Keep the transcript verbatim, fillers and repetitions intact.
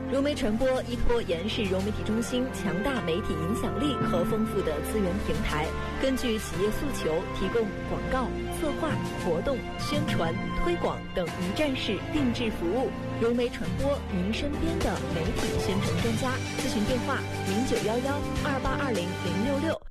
融媒传播依托延世融媒体中心强大媒体影响力和丰富的资源平台，根据企业诉求，提供广告、策划、活动、宣传、推广等一站式定制服务。融媒传播，您身边的媒体宣传专家。咨询电话：零九幺幺二八二零零六六。